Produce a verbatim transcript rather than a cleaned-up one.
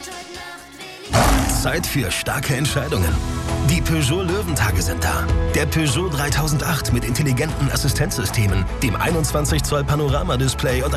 Zeit für starke Entscheidungen. Die Peugeot Löwentage sind da. Der Peugeot dreitausendacht mit intelligenten Assistenzsystemen, dem einundzwanzig Zoll Panoramadisplay und